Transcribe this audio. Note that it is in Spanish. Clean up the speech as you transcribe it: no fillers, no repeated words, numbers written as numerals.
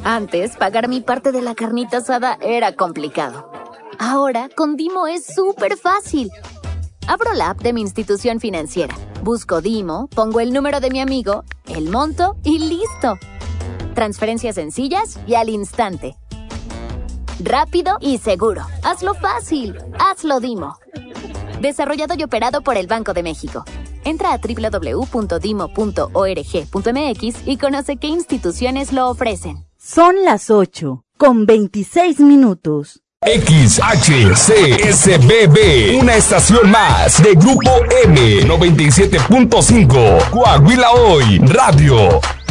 Antes, pagar mi parte de la carnita asada era complicado. Ahora, con Dimo es súper fácil. Abro la app de mi institución financiera, busco Dimo, pongo el número de mi amigo, el monto y ¡listo! Transferencias sencillas y al instante. Rápido y seguro. Hazlo fácil. Hazlo Dimo. Desarrollado y operado por el Banco de México. Entra a www.dimo.org.mx y conoce qué instituciones lo ofrecen. Son las 8:26. XHCSBB, una estación más de Grupo M 97.5, Coahuila Hoy Radio.